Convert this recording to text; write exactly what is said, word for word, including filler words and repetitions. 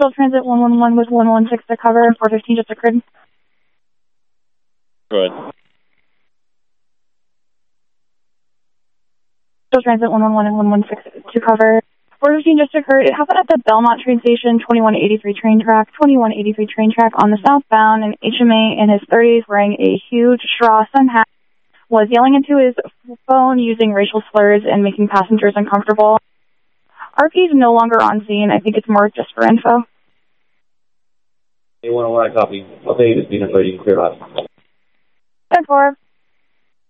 Still Transit one one one with one one six to cover, four fifteen just occurred. Good. Still Transit one one one and one one six to cover. four fifteen just occurred. It happened at the Belmont train station, twenty-one eighty-three train track, twenty-one eighty-three train track on the southbound. An H M A in his thirties wearing a huge straw sun hat was yelling into his phone using racial slurs and making passengers uncomfortable. R P is no longer on scene. I think it's more just for info. A one oh one, copy. Okay, just being afraid you can clear out. ten four.